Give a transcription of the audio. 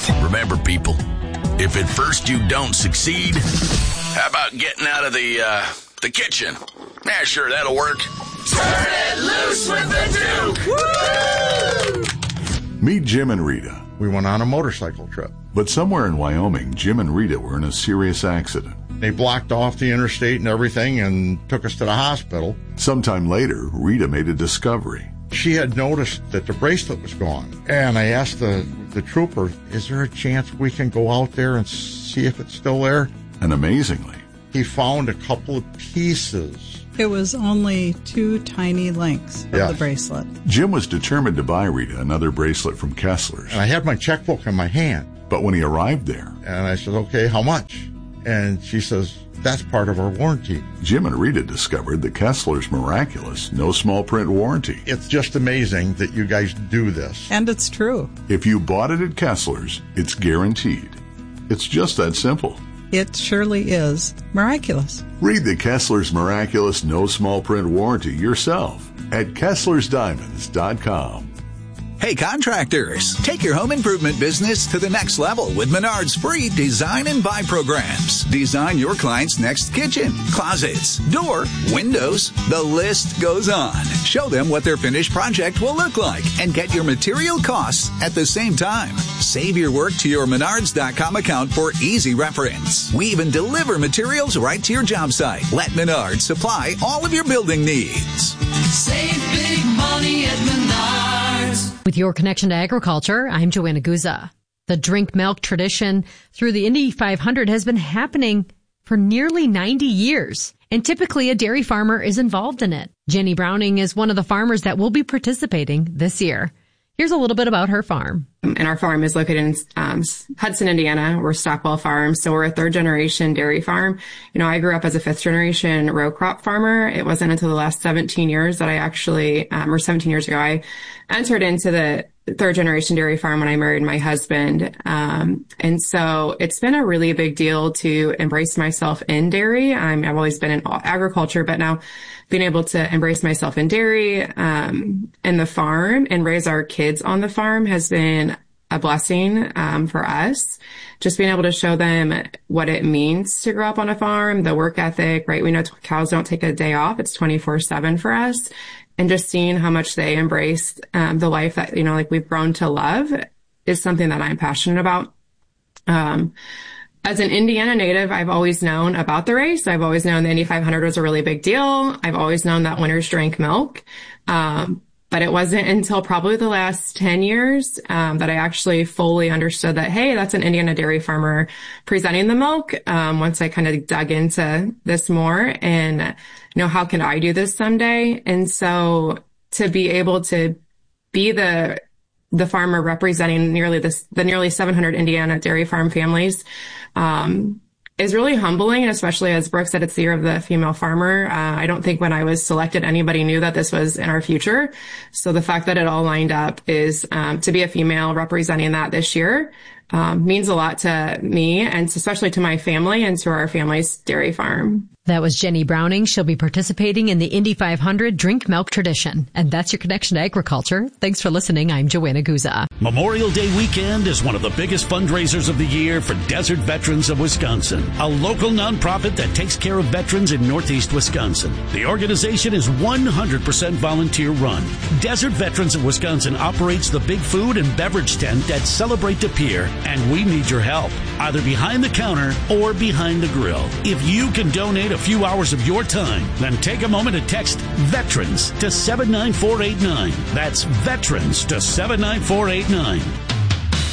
Remember, people, if at first you don't succeed, how about getting out of the kitchen? Yeah, sure, that'll work. Turn it loose with the Duke! Woo! Meet Jim and Rita. We went on a motorcycle trip. But somewhere in Wyoming, Jim and Rita were in a serious accident. They blocked off the interstate and everything and took us to the hospital. Sometime later, Rita made a discovery. She had noticed that the bracelet was gone. And I asked the trooper, is there a chance we can go out there and see if it's still there? And amazingly, he found a couple of pieces. It was only 2 tiny links of the bracelet. Jim was determined to buy Rita another bracelet from Kessler's. And I had my checkbook in my hand. But when he arrived there, and I said, okay, how much? And she says, that's part of our warranty. Jim and Rita discovered the Kessler's miraculous no small print warranty. It's just amazing that you guys do this. And it's true. If you bought it at Kessler's, it's guaranteed. It's just that simple. It surely is miraculous. Read the Kessler's miraculous no small print warranty yourself at Kessler'sDiamonds.com. Hey contractors, take your home improvement business to the next level with Menard's free design and buy programs. Design your client's next kitchen, closets, door, windows. The list goes on. Show them what their finished project will look like and get your material costs at the same time. Save your work to your Menards.com account for easy reference. We even deliver materials right to your job site. Let Menards supply all of your building needs. Save big money at Menards. With your connection to agriculture, I'm Joanna Guza. The drink milk tradition through the Indy 500 has been happening for nearly 90 years, and typically a dairy farmer is involved in it. Jenny Browning is one of the farmers that will be participating this year. Here's a little bit about her farm. And our farm is located in Hudson, Indiana. We're Stockwell Farm, so we're a 3rd-generation dairy farm. You know, I grew up as a 5th-generation row crop farmer. It wasn't until the last 17 years that I actually, or 17 years ago, I entered into the 3rd-generation dairy farm when I married my husband. And so it's been a really big deal to embrace myself in dairy. I've always been in agriculture, but now being able to embrace myself in dairy, and the farm and raise our kids on the farm has been a blessing, for us. Just being able to show them what it means to grow up on a farm, the work ethic, right? We know cows don't take a day off. It's 24/7 for us. And just seeing how much they embrace, the life that, you know, like we've grown to love is something that I'm passionate about. As an Indiana native, I've always known about the race. I've always known the Indy 500 was a really big deal. I've always known that winners drank milk. But it wasn't until probably the last 10 years, that I actually fully understood that, hey, that's an Indiana dairy farmer presenting the milk. Once I kind of dug into this more and, you know, how can I do this someday? And so to be able to be the farmer representing the nearly 700 Indiana dairy farm families, is really humbling. And especially as Brooke said, it's the year of the female farmer. I don't think when I was selected, anybody knew that this was in our future. So the fact that it all lined up is, to be a female representing that this year, means a lot to me and especially to my family and to our family's dairy farm. That was Jenny Browning. She'll be participating in the Indy 500 drink milk tradition. And that's your connection to agriculture. Thanks for listening. I'm Joanna Guza. Memorial Day weekend is one of the biggest fundraisers of the year for Desert Veterans of Wisconsin, a local nonprofit that takes care of veterans in Northeast Wisconsin. The organization is 100% volunteer run. Desert Veterans of Wisconsin operates the big food and beverage tent at Celebrate the Pier, and we need your help, either behind the counter or behind the grill. If you can donate a few hours of your time, then take a moment to text VETERANS to 79489. That's VETERANS to 79489.